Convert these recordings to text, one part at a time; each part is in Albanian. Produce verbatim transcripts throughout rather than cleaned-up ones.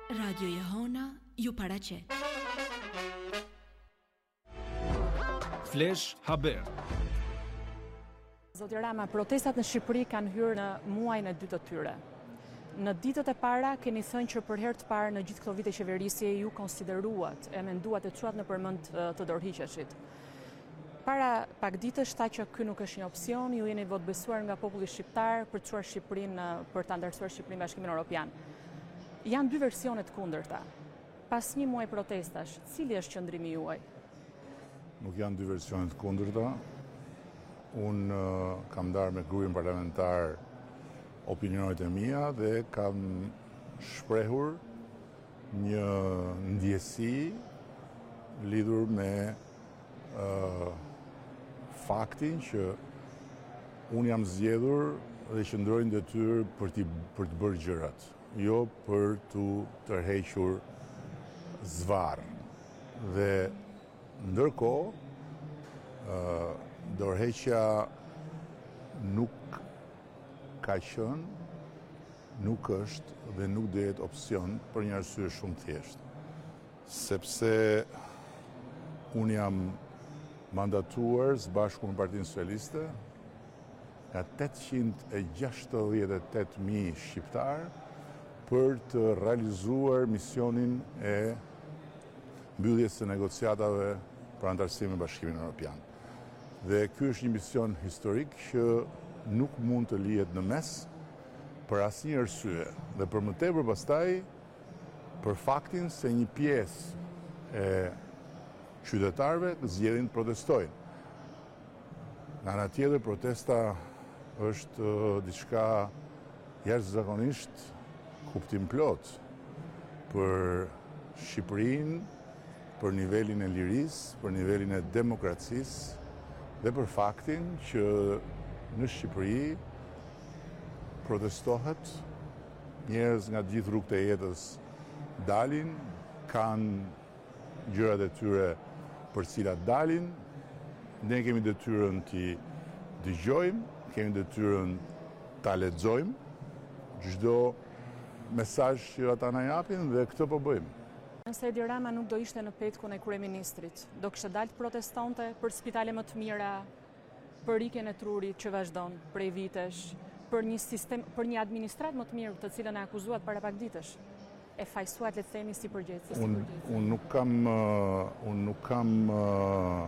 Radio Jehona ju paraqet. Flash Haber. Zoti Rama, protestat në Shqipëri kanë hyrë në muajin e dytë të tyre. Në ditët e para keni thënë që për herë të parë në gjithë këto vite qeverisje ju konsideruat e menduat e çuat në përmend të dorëhiqeshit. Para pak ditësh tha që ky nuk është një opsion, ju jeni votbesuar nga populli shqiptar për të çuar Shqipërinë për ta ndërtuar Shqipërinë në Bashkimin Evropian. Janë dy versione të kundërta. Pas një muaji protestash, cili është qëndrimi juaj? Nuk janë dy versione të kundërta. Unë uh, kam ndarë me grupin parlamentar opinionet e mia dhe kam shprehur një ndjesi lidhur me uh, faktin që unë jam zgjedhur dhe qëndroj në detyrë për, për të bërë gjërat, jo për të tërhequr zvarr. Dhe ndërkohë, uh, dorëheqja nuk ka qenë, nuk është dhe nuk do jetë opsion për një arsye shumë thjeshtë. Sepse unë jam mandatuar së bashku me Partinë Socialiste nga tetëqind e gjashtëdhjetë e tetë mijë shqiptar për të realizuar misionin e mbylljes së negociatave për antarësim në Bashkimin Evropian. Dhe ky është një mision historik që nuk mund të lihet në mes për asnjë arsye dhe për më tepër pastaj për faktin se një pjesë e qytetarëve zgjedhin të protestojnë. Nga ana tjetër, protesta është uh, diçka jashtëzakonisht kuptim plot për Shqipërinë, për nivelin e lirisë, për nivelin e demokracisë dhe për faktin që në Shqipëri protestohet, njerëz nga gjithë rrugët e jetës dalin, kanë gjërat e tyre për cilat dalin, ne kemi detyrën t'i dëgjojmë, kemi detyrën ta lexojmë çdo mesazh që ata na japin dhe këtë po bëjmë. Nëse Edi Rama nuk do ishte në petkun e kryeministrit, do kishte dalë të protestonte për spitale më të mira, për rikjen e trurit që vazhdon prej vitesh, për një sistem, për një administrat më të mirë, të cilën e akuzuat para pak ditësh, e fajsuat, le të themi, si përgjegjësi. Unë un nuk kam, uh, unë nuk kam uh,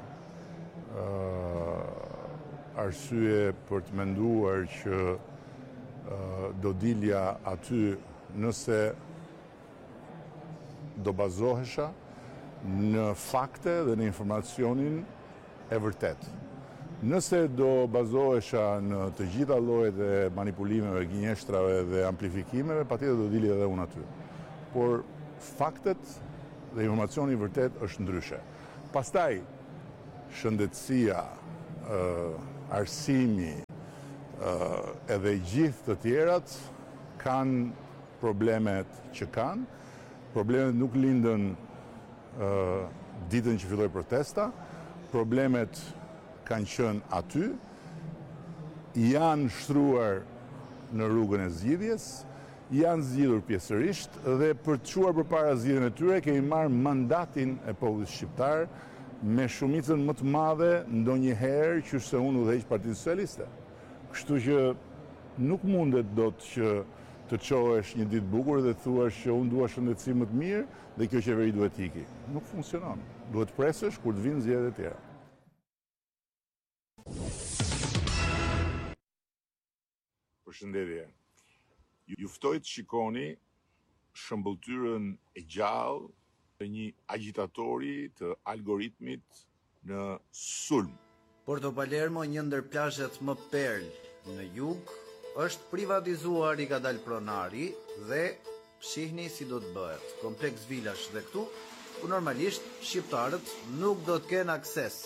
uh, arsye për të menduar që uh, do dilja aty nëse do bazohesha në fakte dhe në informacionin e vërtet. Nëse do bazohesha në të gjitha llojet e manipulimeve, gënjeshtrave dhe amplifikimeve, patjetër do dilja edhe unë aty. Por faktet dhe informacioni i vërtet është ndryshe. Pastaj shëndetësia, uh, arsimi uh, edhe gjithë të tjerat kanë problemet që kanë. Problemet nuk lindën uh, ditën që filloi protesta, problemet kanë qenë aty, janë shtruar në rrugën e zgjidhjes, janë zgjidhur pjesërisht dhe për të çuar përpara zgjidhjen e tyre kemi marrë mandatin e popullit shqiptar me shumicën më të madhe ndonjëherë që se unë udhëheq Partinë Socialiste. Kështu që nuk mundet dot që të çohesh një ditë bukur dhe thuash që unë dua shëndetësi më të mirë dhe kjo qeveri duhet iki. Nuk funksionon. Duhet presësh kur të vinë zgjedhjet e tjera. Përshëndetje. Ju ftoj të shikoni shëmbëltyrën e gjallë të një agitatori të algoritmit në sulm. Porto Palermo, një ndër plazhet më perl në jug, është privatizuar, i ka dalë pronari dhe shihni si do të bëhet. Kompleks vilash dhe këtu, ku normalisht shqiptarët nuk do të kenë akses.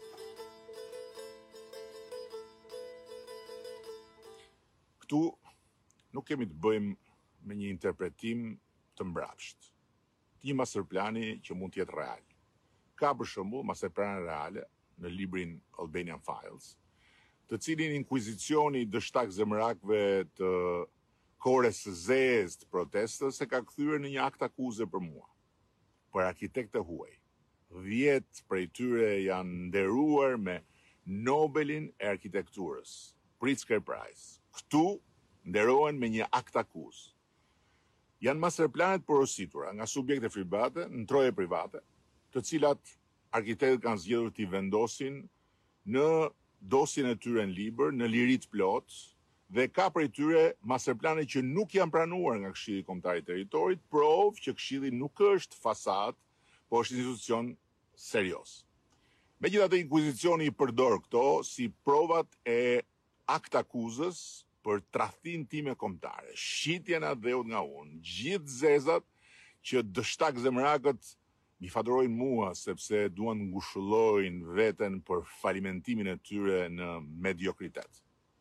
Këtu nuk kemi të bëjmë me një interpretim të mbrapsht, të një masterplani që mund të jetë real. Ka për shembull masterplane reale në librin Albanian Files, të cilin inkuizicioni dështak zemrakëve të kore së zezë të protestës e ka kthyer në një akt akuze për mua, për arkitektë huaj. dhjetë prej tyre janë nderuar me Nobelin e arkitekturës, Pritzker Prize. Këtu nderohen me një akt akuz. Janë masterplanet porositura nga subjekte private në troje private, të cilat arkitektët kanë zgjedhur t'i vendosin në dosjen e tyre në libër, në liri të plotë, dhe ka prej tyre masterplane që nuk janë pranuar nga Këshilli Kombëtar i Territorit, provë që Këshilli nuk është fasad, po është institucion serioz. Megjithatë, inkuizicioni i përdor këto si provat e akt akuzës për tradhtin time kombëtare, shitjen atë dheut nga unë, gjithë zezat që dështak zemrakët mi fatorojnë mua sepse duan ngushëllojnë veten për falimentimin e tyre në mediokritet.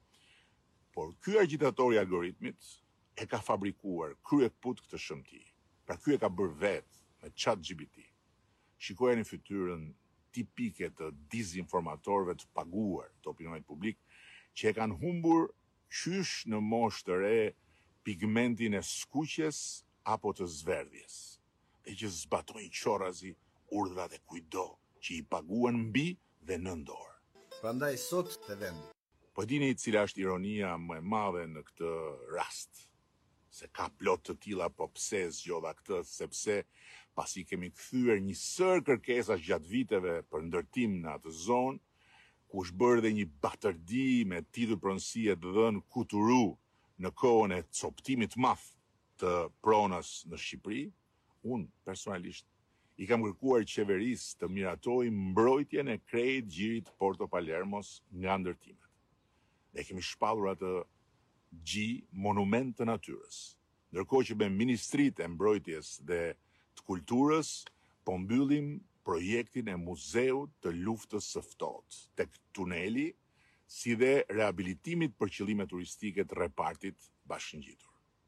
Por ky agitator i algoritmit e ka fabrikuar kryekput këtë shëmti. Pra ky e ka bërë vetë me ChatGPT. Shikojeni fytyrën tipike të dizinformatorëve të paguar të opinionit publik që e kanë humbur qysh në moshë të re pigmentin e skuqjes apo të zverdhjes, dhe që zbatojnë qorazi urdhrat e kujdo që i paguan mbi dhe në dorë. Prandaj sot të vendi. Po dini cila është ironia më e madhe në këtë rast? Se ka plot të tilla, po pse zgjodha këtë? Sepse pasi kemi kthyer një sër kërkesash gjatë viteve për ndërtim në atë zonë, ku është bërë dhe një batërdi me titull pronësie të dhënë Kuturu në kohën e coptimit madh të pronës në Shqipëri, unë personalisht i kam kërkuar qeverisë të miratoj mbrojtjen e krejt gjirit Porto Palermos nga ndërtimet. Ne kemi shpallur atë gji monument të natyrës, ndërkohë që me Ministritë e Mbrojtjes dhe të Kulturës po mbyllim projektin e muzeut të luftës së ftohtë tek tuneli, si dhe rehabilitimit për qëllime turistike të repartit bashkëngjitur.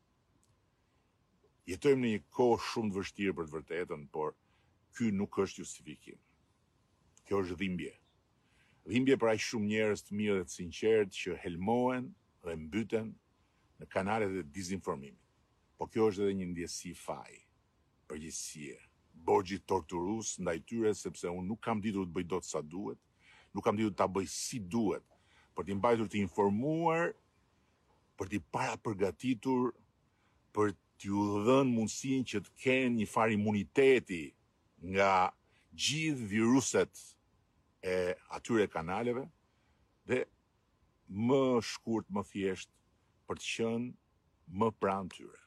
Jetojmë në një kohë shumë të vështirë për të vërtetën, por ky nuk është justifikim. Kjo është dhimbje. Dhimbje për aq shumë njerëz të mirë dhe të sinqertë që helmohen dhe mbyten në kanalet e dizinformimit. Po kjo është edhe një ndjesi faji, përgjegjësie, borxhi torturues ndaj tyre, sepse unë nuk kam ditur të bëj dot sa duhet, nuk kam ditur ta bëj si duhet, për t'i mbajtur të informuar, për t'i para përgatitur, për t'ju dhënë mundësinë që të kenë një farë imuniteti nga gjithë viruset e atyre kanaleve, dhe më shkurt, më thjesht, për të qenë më pranë tyre.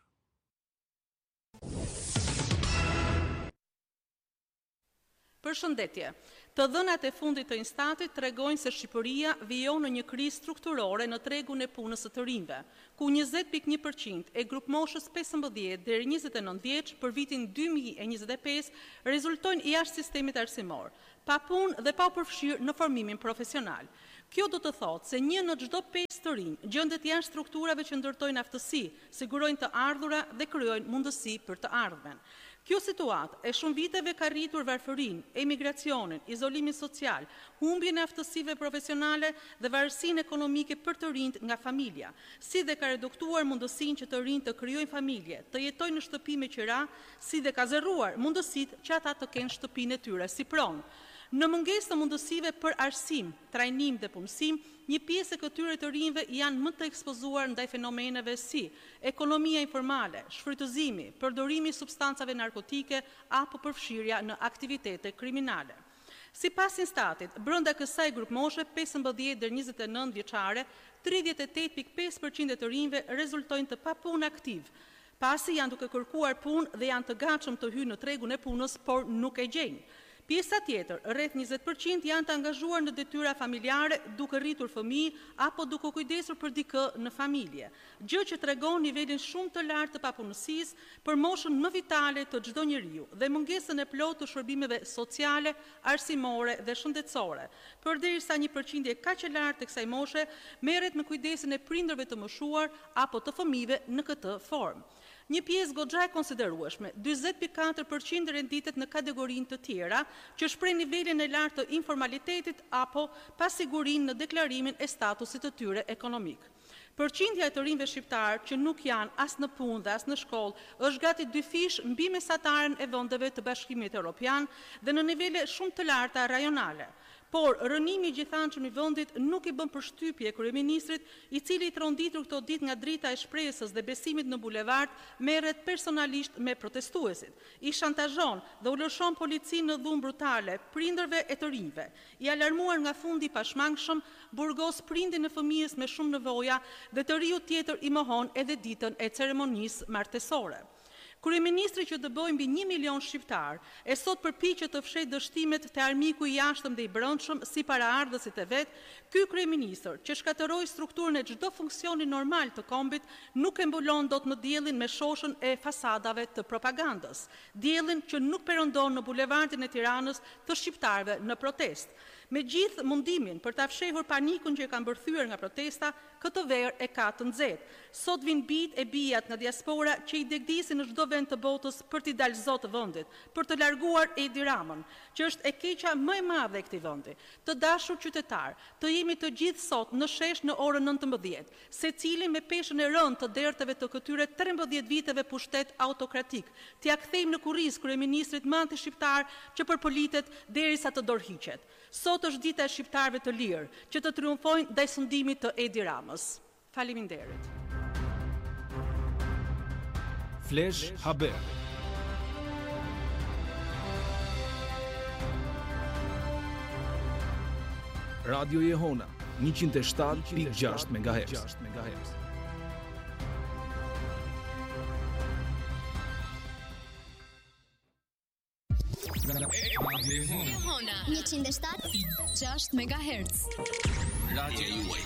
Përshëndetje. Të dhënat e fundit të Instatit tregojnë se Shqipëria vijon në një krizë strukturore në tregun e punës së të rinjve, ku njëzet pikë një përqind e grupmoshës pesëmbëdhjetë deri njëzet e nëntë vjeç për vitin dy mijë e njëzet e pesë rezultojnë jashtë sistemit arsimor, pa punë dhe pa u përfshirë në formimin profesional. Kjo do të thotë se një në çdo pesë të rinj gjendet jashtë strukturave që ndërtojnë aftësi, sigurojnë të ardhura dhe krijojnë mundësi për të ardhmen. Kjo situatë e shumë viteve ka rritur varfërinë, emigracionin, izolimin social, humbjen e aftësive profesionale dhe varësinë ekonomike për të rinjt nga familja, si dhe ka reduktuar mundësinë që të rinjt të krijojnë familje, të jetojnë në shtëpi me qira, si dhe ka zerruar mundësitë që ata të kenë shtëpinë e tyre si pronë. Në mungesë të mundësive për arsim, trajnim dhe punësim, një pjesë e këtyre të rinjve janë më të ekspozuar ndaj fenomeneve si ekonomia informale, shfrytëzimi, përdorimi i substancave narkotike apo përfshirja në aktivitete kriminale. Sipas Instatit, brenda kësaj grupmoshe pesëmbëdhjetë deri njëzet e nëntë vjeçare, tridhjetë e tetë pikë pesë përqind e të rinjve rezultojnë të papunë aktiv, pasi janë duke kërkuar punë dhe janë të gatshëm të hyjnë në tregun e punës, por nuk e gjejnë. Pjesa tjetër, rreth njëzet përqind janë të angazhuar në detyra familjare duke rritur fëmijë apo duke kujdesur për dikë në familje, gjë që tregon nivelin shumë të lartë të papunësisë për moshën më vitale të çdo njeriu dhe mungesën e plotë të shërbimeve sociale, arsimore dhe shëndetësore, përderisa një përqindje kaq e lartë të kësaj moshe merret me kujdesin e prindërve të moshuar apo të fëmijëve në këtë formë. Një pjesë goxha e konsiderueshme, dyzet pikë katër përqind renditet në kategorinë të tjera, që shpreh nivelin e lartë të informalitetit apo pasigurinë në deklarimin e statusit të tyre ekonomik. Përqindja e të rinjve shqiptar që nuk janë as në punë dhe as në shkollë është gati dyfish mbi mesataren e vendeve të Bashkimit Evropian dhe në nivele shumë të larta rajonale. Por rënimi i gjithanshëm i vendit nuk i bën përshtypje kryeministrit, i cili i tronditur këto ditë nga drita e shpresës dhe besimit në bulevard, merret personalisht me protestuesit. I shantazhon dhe u lëshon policinë në dhunë brutale prindërve e të rinjve. I alarmuar nga fundi i pashmangshëm, burgos prindin e fëmijës me shumë nevoja dhe të riu tjetër i mohon edhe ditën e ceremonisë martesore. Kryeministri që dëboi mbi një milion shqiptar e sot përpiqet të fshejë dështimet te armiku i jashtëm dhe i brendshëm si paraardhësit e vet, ky kryeministër që shkatërroi strukturën e çdo funksioni normal të kombit nuk e mbulon dot më diellin me shoshën e fasadave të propagandës, diellin që nuk perëndon në bulevardin e Tiranës të shqiptarëve në protestë. Me gjithë mundimin për ta fshehur panikun që e ka mbërthyer nga protesta, këtë verë e ka të nxehtë. Sot vin bijt e bijat nga diaspora që i degdisin në çdo vend të botës për t'i dalë zot të vendit, për të larguar Edi Ramën, që është e keqja më e madhe e këtij vendi. Të dashur qytetar, të jemi të gjithë sot në shesh në orën nëntëmbëdhjetë, secili me peshën e rënd të derteve të këtyre trembëdhjetë viteve pushtet autokratik. T'ia kthejmë në kurriz kryeministrit më anti-shqiptar që përpolitet derisa të dorëhiqet. Sot është dita e shqiptarëve të lirë, që të triumfojnë ndaj sundimit të Edi Ramës. Faleminderit. Flash Haber. Radio Jehona njëqind e shtatë pikë gjashtë megahertz. Jehona njëqind e shtatë pikë gjashtë megahertz. Radio juaj.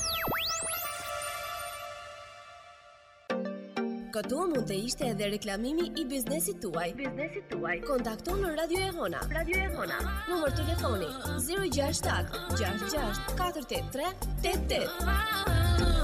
Këtu mund të ishte edhe reklamimi i biznesit tuaj. Biznesit tuaj. Kontakto në Radio Jehona. Radio Jehona. Numër telefoni zero gjasht shtat gjasht gjasht katër tetë tre tetë tetë.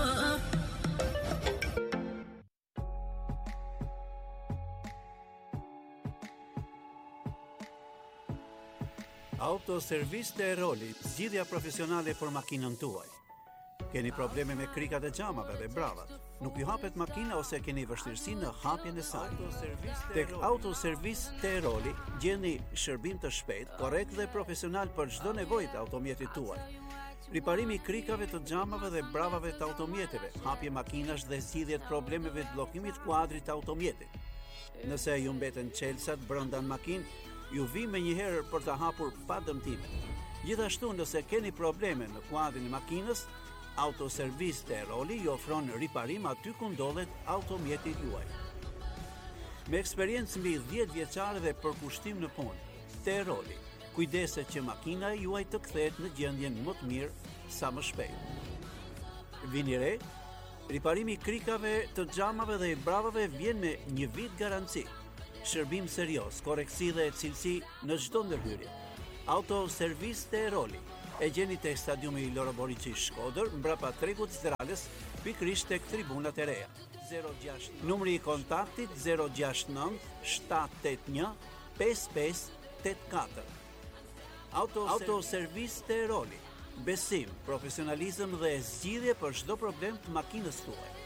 Autoservis të Eroli, zgjidhja profesionale për makinën tuaj. Keni probleme me krikat e xhamave dhe bravat, nuk ju hapet makina ose keni vështirësi në hapjen e saj. Tek Autoservis të Eroli gjeni shërbim të shpejtë, korrekt dhe profesional për çdo nevojë të automjetit tuaj. Riparimi i krikave të xhamave dhe bravave të automjeteve, hapje makinash dhe zgjidhje të problemeve të bllokimit kuadrit të automjetit. Nëse ju mbeten çelësat brenda në makinë, ju vi me njëherë për të hapur pa dëmtime. Gjithashtu, nëse keni probleme në kuadrin e makinës, Autoservis të Eroli ju ofron riparim aty ku ndodhet automjeti juaj. Me eksperiencë mbi dhjetë vjeçare dhe përkushtim në punë, të Eroli, kujdeset që makina juaj të kthehet në gjendjen më të mirë sa më shpejt. Vini re, riparimi i krikave të xhamave dhe i bravave vjen me një vit garanci. Shërbim serioz, koreksi dhe cilësi në çdo ndërhyrje. Autoservis të Eroli. E gjeni tek stadiumi i Loro Boriçi Shkodër, mbrapa tregut Strales, pikërisht tek tribunat e reja. Numri i kontaktit zero gjasht nëntë shtat tetë një pesë pesë tetë katër. Autoservis të Eroli. Besim, profesionalizëm dhe zgjidhje për çdo problem të makinës tuaj.